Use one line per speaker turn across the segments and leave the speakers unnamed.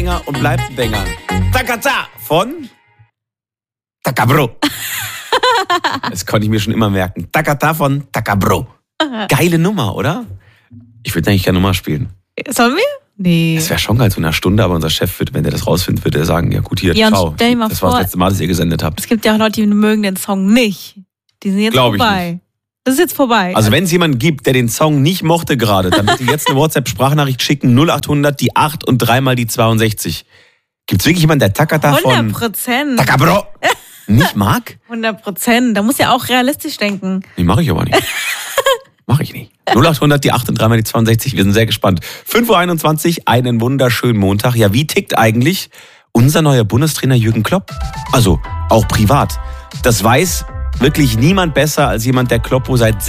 Und bleibt ein Banger. Takata von Takabro. Das konnte ich mir schon immer merken. Takata von Takabro. Geile Nummer, oder? Ich würde eigentlich gerne Nummer spielen.
Sollen wir? Nee.
Das wäre schon geil, so in einer Stunde, aber unser Chef wird, wenn der das rausfindet, wird er sagen, ja gut, hier,
ja,
ciao.
Stell dir mal
das
vor,
war das letzte Mal, dass ihr gesendet habt.
Es gibt ja auch Leute, die mögen den Song nicht. Die sind jetzt vorbei. Das ist jetzt vorbei.
Also wenn es jemanden gibt, der den Song nicht mochte gerade, dann bitte jetzt eine WhatsApp-Sprachnachricht schicken, 0800, die 8 und 3 mal die 62. Gibt es wirklich jemanden, der Takata von
100%.
Takabro nicht mag?
100%. Da muss ja auch realistisch denken.
Nee, mache ich aber nicht. Mache ich nicht. 0800, die 8 und 3 mal die 62. Wir sind sehr gespannt. 5.21 Uhr, einen wunderschönen Montag. Ja, wie tickt eigentlich unser neuer Bundestrainer Jürgen Klopp? Also, auch privat. Das weiß wirklich niemand besser als jemand, der Kloppo seit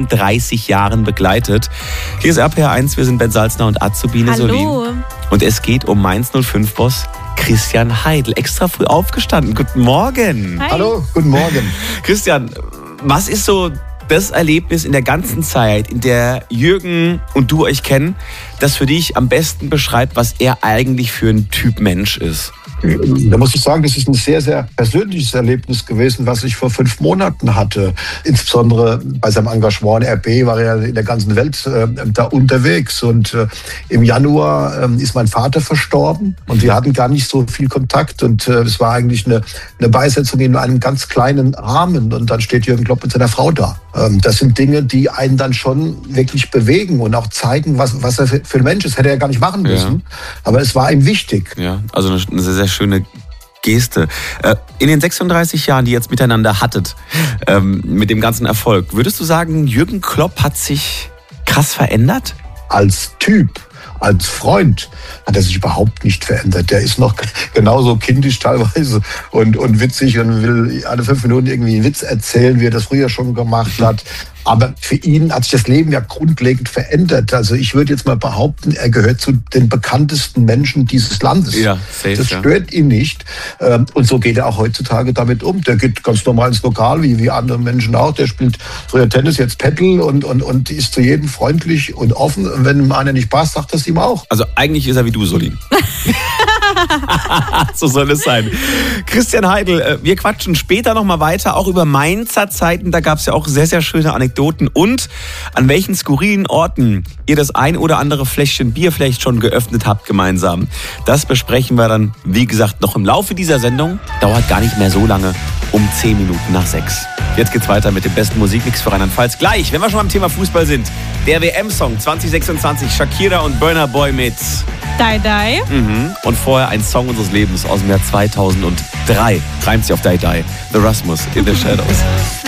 36 Jahren begleitet. Hier ist RPR1, wir sind Ben Salzner und Azubine Solin.
Hallo.
Und es geht um Mainz 05-Boss Christian Heidel. Extra früh aufgestanden. Guten Morgen.
Hi.
Hallo, guten Morgen.
Christian, was ist so das Erlebnis in der ganzen Zeit, in der Jürgen und du euch kennen, das für dich am besten beschreibt, was er eigentlich für ein Typ Mensch ist?
Da muss ich sagen, das ist ein sehr, sehr persönliches Erlebnis gewesen, was ich vor 5 Monaten hatte. Insbesondere bei seinem Engagement in RB war er in der ganzen Welt da unterwegs. Und im Januar ist mein Vater verstorben und wir hatten gar nicht so viel Kontakt. Und es war eigentlich eine Beisetzung in einem ganz kleinen Rahmen. Und dann steht Jürgen Klopp mit seiner Frau da. Das sind Dinge, die einen dann schon wirklich bewegen und auch zeigen, was er für ein Mensch ist. Hätte er gar nicht machen müssen. Ja. Aber es war ihm wichtig.
Ja, also eine sehr, sehr schöne Geste. In den 36 Jahren, die ihr jetzt miteinander hattet, mit dem ganzen Erfolg, würdest du sagen, Jürgen Klopp hat sich krass verändert?
Als Typ, als Freund hat er sich überhaupt nicht verändert. Der ist noch genauso kindisch teilweise und witzig und will alle 5 Minuten irgendwie einen Witz erzählen, wie er das früher schon gemacht hat. Aber für ihn hat sich das Leben ja grundlegend verändert. Also ich würde jetzt mal behaupten, er gehört zu den bekanntesten Menschen dieses Landes.
Ja, safe,
das stört ihn nicht. Und so geht er auch heutzutage damit um. Der geht ganz normal ins Lokal, wie andere Menschen auch. Der spielt früher Tennis, jetzt Paddle und ist zu jedem freundlich und offen. Und wenn ihm einer nicht passt, sagt das ihm auch.
Also eigentlich ist er wie du, Solin. So soll es sein. Christian Heidel, wir quatschen später nochmal weiter, auch über Mainzer Zeiten. Da gab es ja auch sehr, sehr schöne Anekdoten. Und an welchen skurrilen Orten ihr das ein oder andere Fläschchen Bier vielleicht schon geöffnet habt gemeinsam. Das besprechen wir dann, wie gesagt, noch im Laufe dieser Sendung. Dauert gar nicht mehr so lange, um 10 Minuten nach 6. Jetzt geht's weiter mit dem besten Musikmix für Rheinland-Pfalz. Gleich, wenn wir schon beim Thema Fußball sind, der WM-Song 2026, Shakira und Burna Boy mit
Die Die.
Und vorher ein Song unseres Lebens aus dem Jahr 2003. Reimt sich auf Die Die. The Rasmus in the Shadows.